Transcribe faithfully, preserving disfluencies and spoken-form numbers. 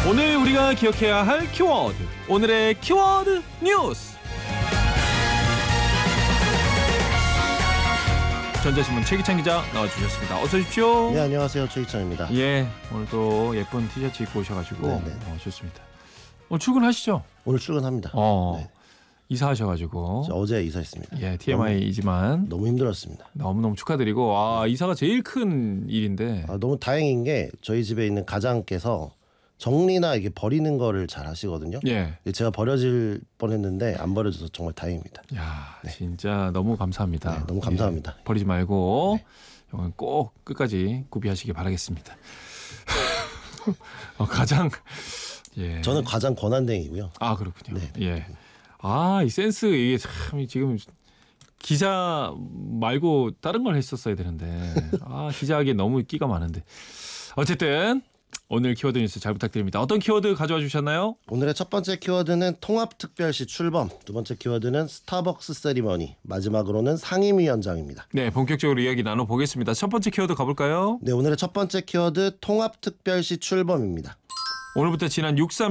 오늘 우리가 기억해야 할 키워드, 오늘의 키워드 뉴스. 전자신문 최기찬 기자 나와주셨습니다. 어서 오십시오. 네, 안녕하세요. 최기찬입니다. 예, 오늘도 예쁜 티셔츠 입고 오셔가지고 어, 좋습니다. 오늘 출근하시죠? 오늘 출근합니다. 어, 네. 이사하셔가지고. 어제 이사했습니다. 예, 티엠아이이지만 너무, 너무 힘들었습니다. 너무너무 축하드리고, 아, 이사가 제일 큰 일인데. 아, 너무 다행인 게 저희 집에 있는 가장께서 정리나 이게 버리는 거를 잘 하시거든요. 예. 제가 버려질 뻔했는데 안 버려져서 정말 다행입니다. 야, 네. 진짜 너무 감사합니다. 네, 너무 감사합니다. 예, 버리지 말고 네. 이건 꼭 끝까지 구비하시기 바라겠습니다. 어, 가장 예. 저는 가장 권한댕이고요. 아, 그렇군요. 네. 예. 아, 이 센스 이게 참 지금 기자 말고 다른 걸 했었어야 되는데 아, 기자하기에 너무 끼가 많은데 어쨌든 오늘 키워드 뉴스 잘 부탁드립니다. 어떤 키워드 가져와 주셨나요? 오늘의 첫 번째 키워드는 통합특별시 출범, 두 번째 키워드는 스타벅스 세리머니, 마지막으로는 상임위원장입니다. 네, 본격적으로 이야기 나눠보겠습니다. 첫 번째 키워드 가볼까요? 네, 오늘의 첫 번째 키워드 통합특별시 출범입니다. 오늘부터 지난 육삼